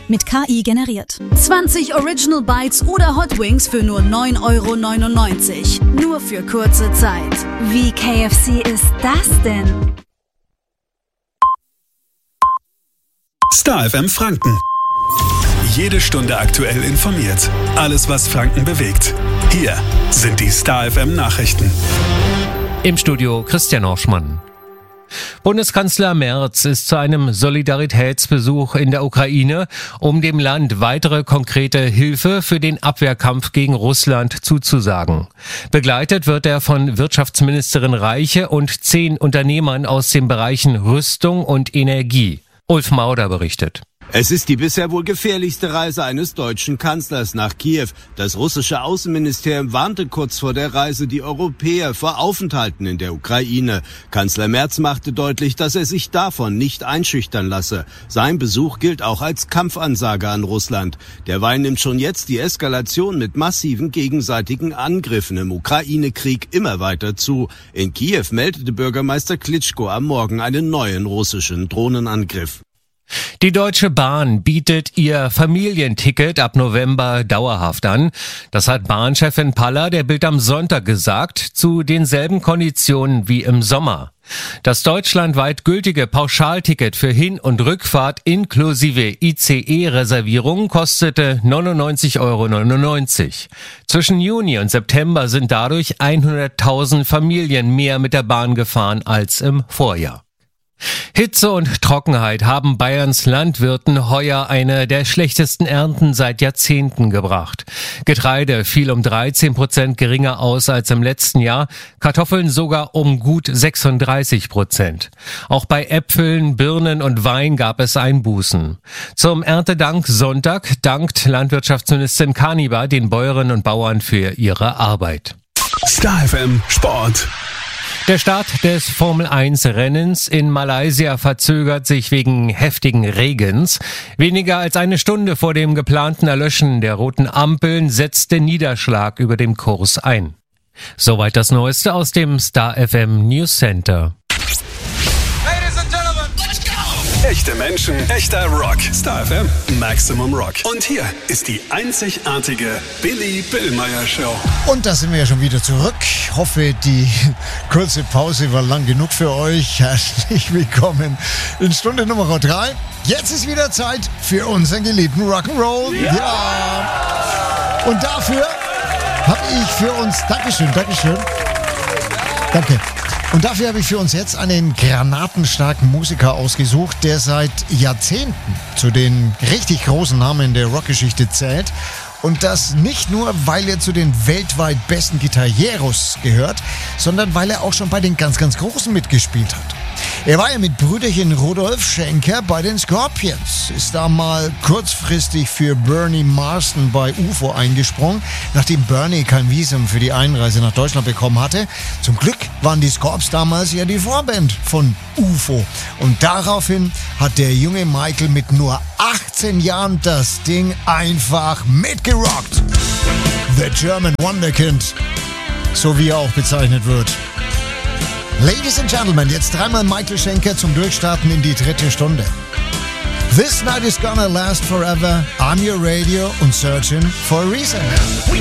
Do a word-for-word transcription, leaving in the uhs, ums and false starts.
mit K I generiert. zwanzig Original Bites oder Hot Wings für nur neun Euro neunundneunzig. Nur für kurze Zeit. Wie K F C ist das denn? Star F M Franken. Jede Stunde aktuell informiert. Alles, was Franken bewegt. Hier sind die Star F M Nachrichten. Im Studio Christian Orschmann. Bundeskanzler Merz ist zu einem Solidaritätsbesuch in der Ukraine, um dem Land weitere konkrete Hilfe für den Abwehrkampf gegen Russland zuzusagen. Begleitet wird er von Wirtschaftsministerin Reiche und zehn Unternehmern aus den Bereichen Rüstung und Energie. Ulf Mauder berichtet. Es ist die bisher wohl gefährlichste Reise eines deutschen Kanzlers nach Kiew. Das russische Außenministerium warnte kurz vor der Reise die Europäer vor Aufenthalten in der Ukraine. Kanzler Merz machte deutlich, dass er sich davon nicht einschüchtern lasse. Sein Besuch gilt auch als Kampfansage an Russland. Derweil nimmt schon jetzt die Eskalation mit massiven gegenseitigen Angriffen im Ukraine-Krieg immer weiter zu. In Kiew meldete Bürgermeister Klitschko am Morgen einen neuen russischen Drohnenangriff. Die Deutsche Bahn bietet ihr Familienticket ab November dauerhaft an. Das hat Bahnchefin Paller der Bild am Sonntag gesagt, zu denselben Konditionen wie im Sommer. Das deutschlandweit gültige Pauschalticket für Hin- und Rückfahrt inklusive I C E-Reservierung kostete neunundneunzig Euro neunundneunzig. Zwischen Juni und September sind dadurch hunderttausend Familien mehr mit der Bahn gefahren als im Vorjahr. Hitze und Trockenheit haben Bayerns Landwirten heuer eine der schlechtesten Ernten seit Jahrzehnten gebracht. Getreide fiel um dreizehn Prozent geringer aus als im letzten Jahr, Kartoffeln sogar um gut sechsunddreißig Prozent. Auch bei Äpfeln, Birnen und Wein gab es Einbußen. Zum Erntedank Sonntag dankt Landwirtschaftsministerin Kanibar den Bäuerinnen und Bauern für ihre Arbeit. Star F M Sport. Der Start des Formel eins Rennens in Malaysia verzögert sich wegen heftigen Regens. Weniger als eine Stunde vor dem geplanten Erlöschen der roten Ampeln setzte Niederschlag über dem Kurs ein. Soweit das Neueste aus dem Star F M News Center. Ladies and Gentlemen, let's go! Echte Menschen, echter Rock. Star F M, Maximum Rock. Und hier ist die einzigartige Billy Billmeyer Show. Und da sind wir ja schon wieder zurück. Ich hoffe, die kurze Pause war lang genug für euch. Herzlich willkommen in Stunde Nummer drei. Jetzt ist wieder Zeit für unseren geliebten Rock'n'Roll. Ja! ja. Und dafür habe ich für uns... Dankeschön, Dankeschön. Danke. Und dafür habe ich für uns jetzt einen granatenstarken Musiker ausgesucht, der seit Jahrzehnten zu den richtig großen Namen der Rockgeschichte zählt. Und das nicht nur, weil er zu den weltweit besten Gitarreros gehört, sondern weil er auch schon bei den ganz, ganz Großen mitgespielt hat. Er war ja mit Brüderchen Rudolf Schenker bei den Scorpions, ist da mal kurzfristig für Bernie Marsden bei U F O eingesprungen, nachdem Bernie kein Visum für die Einreise nach Deutschland bekommen hatte. Zum Glück waren die Scorps damals ja die Vorband von U F O. Und daraufhin hat der junge Michael mit nur achtzehn Jahren das Ding einfach mitgerockt. The German Wonderkind, so wie er auch bezeichnet wird. Ladies and Gentlemen, jetzt dreimal Michael Schenker zum Durchstarten in die dritte Stunde. This night is gonna last forever. I'm your radio und searching for a reason.